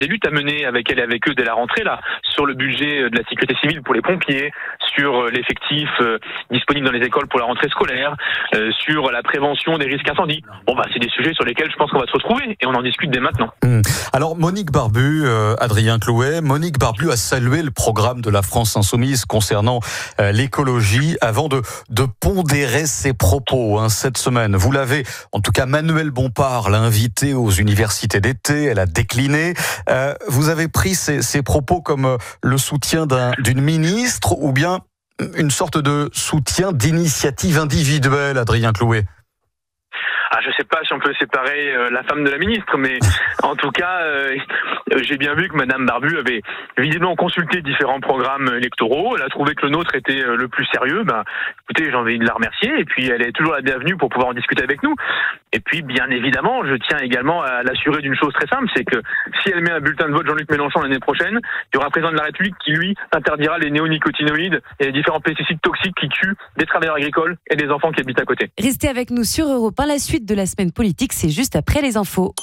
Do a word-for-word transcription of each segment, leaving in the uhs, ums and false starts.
des luttes à mener avec elle et avec eux dès la rentrée, là, sur le budget de la sécurité civile pour les pompiers, sur l'effectif euh, disponible dans les écoles pour la rentrée scolaire, euh, sur la prévention des risques incendies. Bon, bah, c'est des sujets sur lesquels je pense qu'on va se retrouver et on en discute dès maintenant. Mmh. Alors, Monique Barbu, euh, Adrien Clouet, Monique Barbu a salué le programme de la France Insoumise concernant euh, l'écologie avant de, de pondérer ses propos hein, cette semaine. Vous l'avez, en tout cas, Manuel Bompard l'a invité aux universités d'été, elle a décliné. Euh, vous avez pris ces, ces propos comme euh, le soutien d'un, d'une ministre ou bien une sorte de soutien d'initiative individuelle, Adrien Clouet? Ah, je sais pas si on peut séparer euh, la femme de la ministre, mais en tout cas, euh, j'ai bien vu que Madame Barbu avait visiblement consulté différents programmes électoraux. Elle a trouvé que le nôtre était euh, le plus sérieux. Ben, écoutez, j'ai envie de la remercier. Et puis, elle est toujours la bienvenue pour pouvoir en discuter avec nous. Et puis, bien évidemment, je tiens également à l'assurer d'une chose très simple, c'est que si elle met un bulletin de vote Jean-Luc Mélenchon l'année prochaine, il y aura un président de la République qui, lui, interdira les néonicotinoïdes et les différents pesticides toxiques qui tuent des travailleurs agricoles et des enfants qui habitent à côté. Restez avec nous sur Europe un. La suite de la semaine politique, c'est juste après les infos.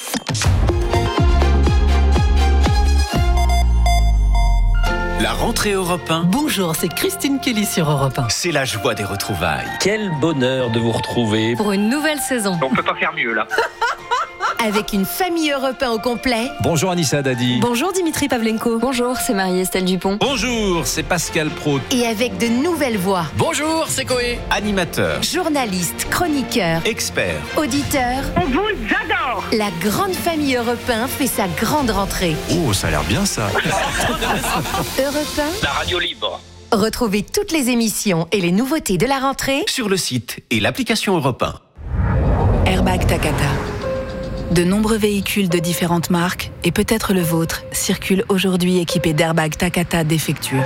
La rentrée Europe un. Bonjour, c'est Christine Kelly sur Europe un. C'est la joie des retrouvailles. Quel bonheur de vous retrouver. Pour une nouvelle saison. On peut pas faire mieux, là. Avec une famille Europe un au complet. Bonjour Anissa Dadi. Bonjour Dimitri Pavlenko. Bonjour, c'est Marie-Estelle Dupont. Bonjour, c'est Pascal Praud. Et avec de nouvelles voix. Bonjour, c'est Coé. Animateur, Journalistes, chroniqueurs, expert, auditeurs. On vous adore. La grande famille Europe un fait sa grande rentrée. Oh, ça a l'air bien ça. Europe un. La radio libre. Retrouvez toutes les émissions et les nouveautés de la rentrée Sur le site et l'application Europe un. Airbag Takata. De nombreux véhicules de différentes marques, et peut-être le vôtre, circulent aujourd'hui équipés d'airbags Takata défectueux.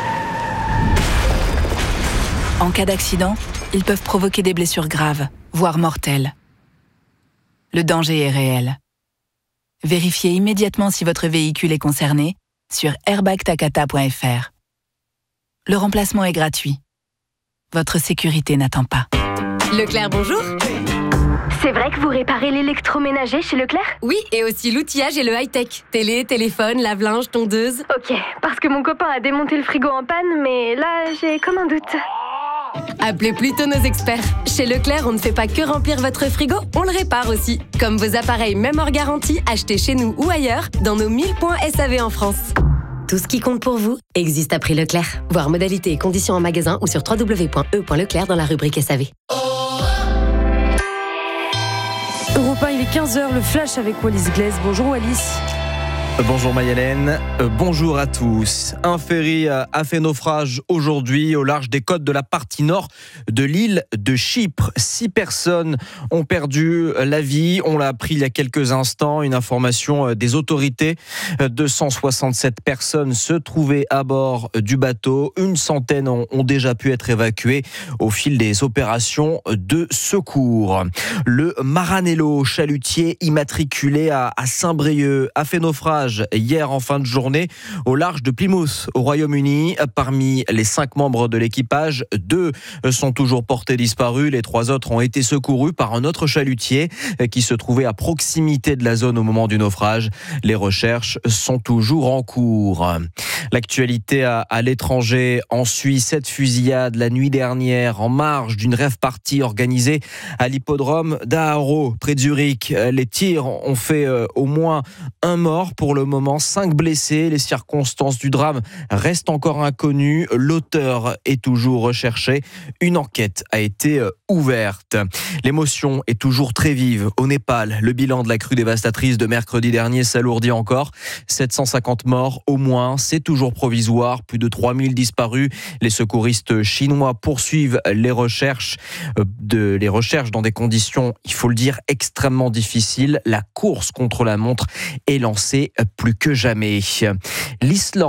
En cas d'accident, ils peuvent provoquer des blessures graves, voire mortelles. Le danger est réel. Vérifiez immédiatement si votre véhicule est concerné sur airbag takata point f r. Le remplacement est gratuit. Votre sécurité n'attend pas. Leclerc, bonjour. C'est vrai que vous réparez l'électroménager chez Leclerc ? Oui, et aussi l'outillage et le high-tech. Télé, téléphone, lave-linge, tondeuse. Ok, parce que mon copain a démonté le frigo en panne, mais là, j'ai comme un doute. Appelez plutôt nos experts. Chez Leclerc, on ne fait pas que remplir votre frigo, on le répare aussi. Comme vos appareils, même hors garantie, achetés chez nous ou ailleurs, dans nos mille points S A V en France. Tout ce qui compte pour vous existe à prix Leclerc. Voir modalités et conditions en magasin ou sur w w w point e point leclerc dans la rubrique S A V. Europe un, il est quinze heures, le flash avec Wallis Glaise. Bonjour Wallis. Bonjour Maïlène, euh, bonjour à tous. Un ferry a fait naufrage aujourd'hui au large des côtes de la partie nord de l'île de Chypre. Six personnes ont perdu la vie, on l'a appris il y a quelques instants, une information des autorités. deux cent soixante-sept personnes se trouvaient à bord du bateau, une centaine ont déjà pu être évacuées au fil des opérations de secours. Le Maranello, chalutier immatriculé à Saint-Brieuc, a fait naufrage hier en fin de journée au large de Plymouth au Royaume-Uni. Parmi les cinq membres de l'équipage, deux sont toujours portés disparus. Les trois autres ont été secourus par un autre chalutier qui se trouvait à proximité de la zone au moment du naufrage. Les recherches sont toujours en cours. L'actualité à, à l'étranger en suit cette fusillade la nuit dernière en marge d'une rave party organisée à l'hippodrome d'Aaro près de Zurich. Les tirs ont fait euh, au moins un mort pour le moment, cinq blessés. Les circonstances du drame restent encore inconnues. L'auteur est toujours recherché. Une enquête a été ouverte. L'émotion est toujours très vive au Népal. Le bilan de la crue dévastatrice de mercredi dernier s'alourdit encore. sept cent cinquante morts au moins. C'est toujours provisoire. Plus de trois mille disparus. Les secouristes chinois poursuivent les recherches, de, les recherches dans des conditions, il faut le dire, extrêmement difficiles. La course contre la montre est lancée plus que jamais. L'Islande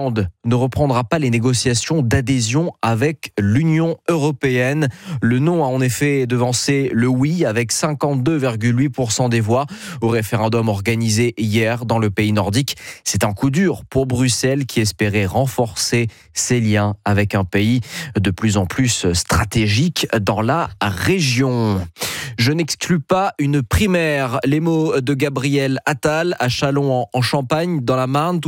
ne reprendra pas les négociations d'adhésion avec l'Union européenne. Le non a en effet devancé le oui avec cinquante-deux virgule huit pour cent des voix au référendum organisé hier dans le pays nordique. C'est un coup dur pour Bruxelles qui espérait renforcer ses liens avec un pays de plus en plus stratégique dans la région. Je n'exclus pas une primaire. Les mots de Gabriel Attal à Châlons en Champagne dans la Marne.